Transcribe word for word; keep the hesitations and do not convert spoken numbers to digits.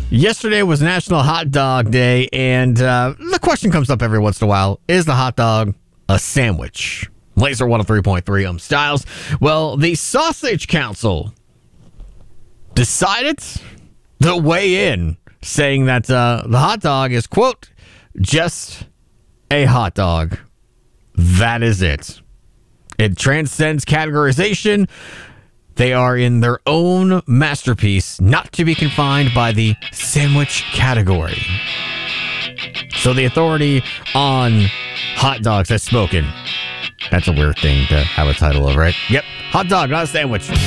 Yesterday was National Hot Dog Day, and uh, the question comes up every once in a while, is the hot dog a sandwich? Laser one oh three point three, I'm Styles. Well, the Sausage Council decided to weigh in, saying that uh, the hot dog is, quote, just a hot dog. That is it. It transcends categorization. They are in their own masterpiece, not to be confined by the sandwich category. So the authority on hot dogs has spoken. That's a weird thing to have a title of, right? Yep. Hot dog, not a sandwich.